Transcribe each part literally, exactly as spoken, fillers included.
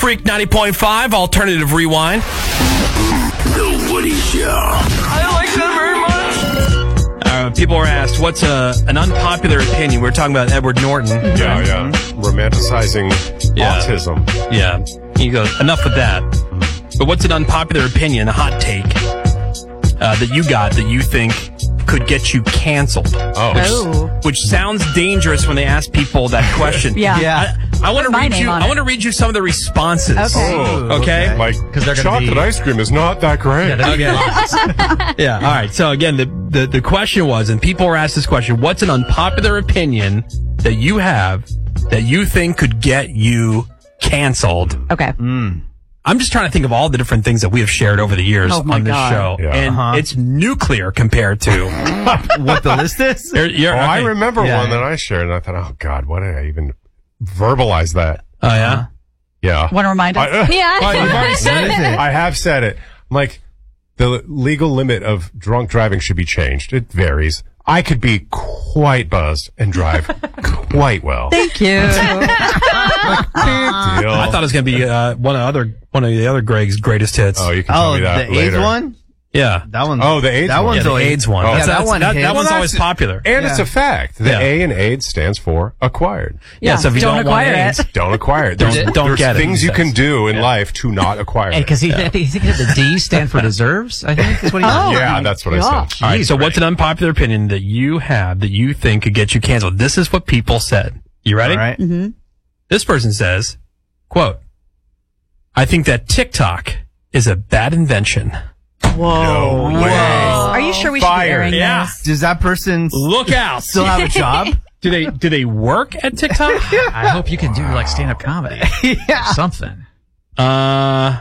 Freak ninety point five, Alternative Rewind. The Woody Show. I like that very much. Uh, people were asked, what's a, an unpopular opinion? We were talking about Edward Norton. Yeah, yeah. Romanticizing Yeah. autism. Yeah. He goes, enough with that. But what's an unpopular opinion, a hot take, uh, that you got that you think could get you canceled? Oh. Which, Oh. which sounds dangerous when they ask people that question. Yeah. Yeah. I, I want to My read name you. on I it. want to read you some of the responses. Okay. Oh, Okay. Like, they're gonna chocolate be- ice cream is not that great. Okay. Yeah. All right. So again, the, the the question was, and people were asked this question: what's an unpopular opinion that you have that you think could get you canceled? Okay. I'm just trying to think of all the different things that we have shared over the years Oh, my on this God. show, Yeah. and Uh-huh. it's nuclear compared to. What the list is? You're- you're- Oh, I okay. remember Yeah. one that I shared, and I thought, oh, God, why did I even verbalize that? Oh yeah. Yeah. Want to remind us? I, uh, yeah. I, you've already said What it. is it? I have said it. I'm like, the legal limit of drunk driving should be changed. It varies. I could be quite buzzed and drive quite well. Thank you. Big deal. I thought it was going to be uh, one of other one of the other Greg's greatest hits. Oh, you can tell Oh, me that the later. AIDS one? yeah. That one. Oh, the AIDS that one. one's Yeah, the always, AIDS one. Oh. That's- Yeah, that that's- one That, hits. that one's Well, always that's- popular. And it's Yeah. a fact. The Yeah. A in AIDS stands for acquired. Yeah. So if you Don't don't, want acquire AIDS, it. Don't acquire it. Don't- There's, don't there's get it, things he you can says. do in life to not acquire it. Because he, I think he said the D stand for deserves, I think is what he Oh. said. Yeah, my that's what I God. said. All right, so Jeez, what's an unpopular opinion that you have that you think could get you canceled? This is what people said. You ready? All right. Mm-hmm. This person says, quote, I think that TikTok is a bad invention. Whoa. No way. Are you sure we should be Fired. airing Yeah. this? Does that person Look out. still have a job? do they do they work at TikTok? I hope you can do like stand-up comedy. Yeah. Something. uh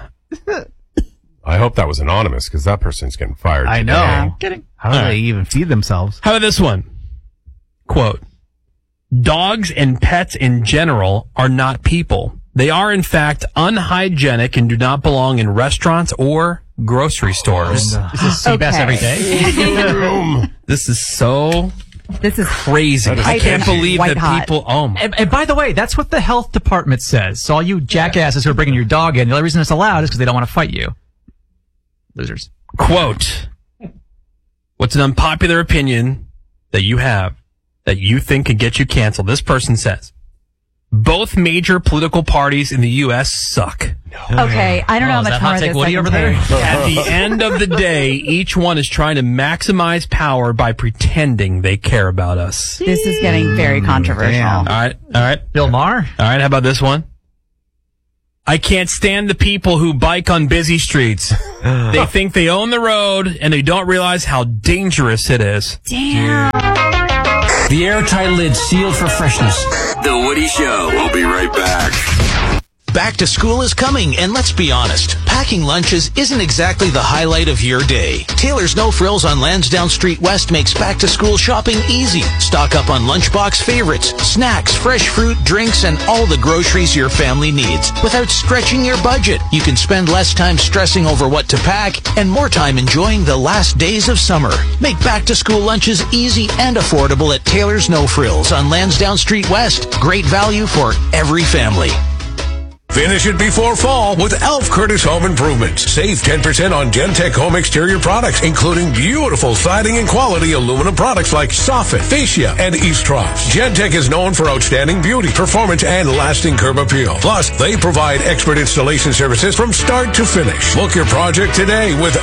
I hope that was anonymous because that person's getting fired. I today. know. Yeah. Kidding. How do All right. they even feed themselves? how about this one? Quote, dogs and pets in general are not people. They are, in fact, unhygienic and do not belong in restaurants or grocery stores. Is this sea bass Okay. every day? This is so This is crazy. That is I can't crazy. believe White that hot. people. Oh my. And, and by the way, that's what the health department says. So all you jackasses who are bringing your dog in, the only reason it's allowed is because they don't want to fight you. Losers. Quote, what's an unpopular opinion that you have that you think could get you canceled? This person says, both major political parties in the U S suck. okay. I don't know Oh, how is much that more hot of take this Woody I can over there? take. At the end of the day, each one is trying to maximize power by pretending they care about us. This is getting very controversial. damn. All right, all right, Bill Maher? all right. How about this one? I can't stand the people who bike on busy streets. They think they own the road and they don't realize how dangerous it is. Damn. The airtight lid sealed for freshness. The Woody Show. We'll be right back. Back to school is coming, and let's be honest, packing lunches isn't exactly the highlight of your day. Taylor's No Frills on Lansdowne Street West makes back to school shopping easy. Stock up on lunchbox favorites, snacks, fresh fruit, drinks, and all the groceries your family needs without stretching your budget. You can spend less time stressing over what to pack and more time enjoying the last days of summer. Make back to school lunches easy and affordable at Taylor's No Frills on Lansdowne Street West. Great value for every family. Finish it before fall with Alf Curtis Home Improvements. Save ten percent on Gentech home exterior products, including beautiful siding and quality aluminum products like Soffit, Fascia, and East Troughs. Gentech is known for outstanding beauty, performance, and lasting curb appeal. Plus, they provide expert installation services from start to finish. Book your project today with